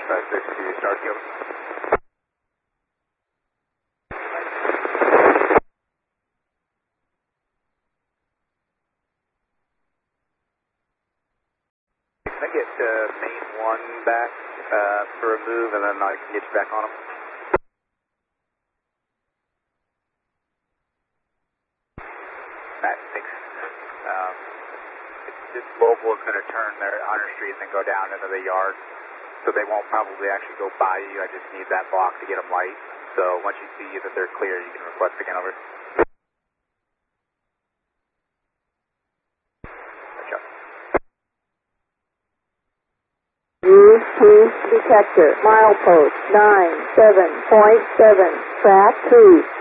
562, start go. Can I get main 1 back for a move, and then I can get you back on them? Alright, thanks. This Volvo is going to turn there at Hunter Street and then go down into the yard, so they won't probably actually go by you. I just need that block to get them light. So once you see that they're clear, you can request again over. Use cruise detector, milepost 97.7, track 2.